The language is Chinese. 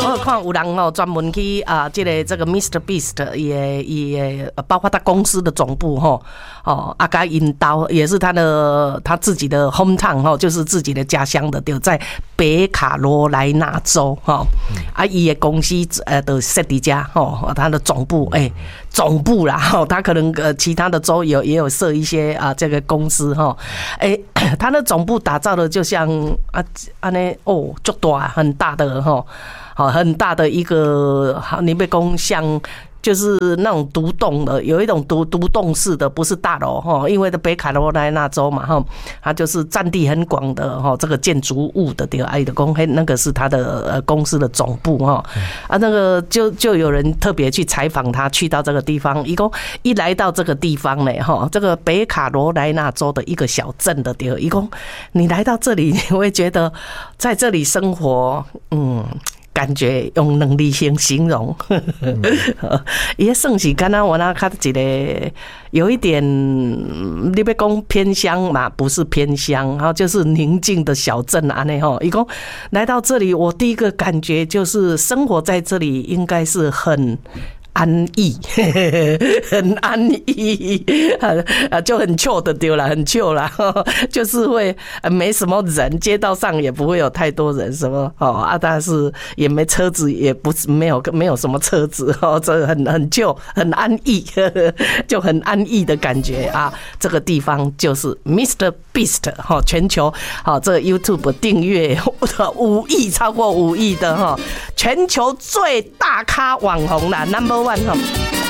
我看有人专门去这个 Mr. Beast 也包括他公司的总部甲引导也是他自己的 hometown 就是自己的家乡的，就在北卡罗来纳州他的公司的设伫家他的总部啦他可能其他的州也有设一些这个公司他的总部打造的就像安尼足大很大的很大的一个，你别讲像就是那种独栋的，有一种独栋式的，不是大楼因为北卡罗来纳州嘛它就是占地很广的这个建筑物的对，爱的公那个是他的公司的总部那个就有人特别去采访他，去到这个地方，一来到这个地方呢这个北卡罗来纳州的一个小镇的对，你来到这里，你会觉得在这里生活，感觉用能力先形容，也算是刚刚我那看一个有一点，你要讲偏乡嘛，不是偏乡，就是宁静的小镇安尼伊讲来到这里，我第一个感觉就是生活在这里应该是很安逸，很安逸，就很 chill 的丢了，很 chill 啦，就是会没什么人，街道上也不会有太多人，什么但是也没车子，也不是没有什么车子这很 chill 很安逸，就很安逸的感觉这个地方就是 Mr. Beast 全球这个 YouTube 订阅5亿，超过5亿的全球最大咖网红啦 ，Number 1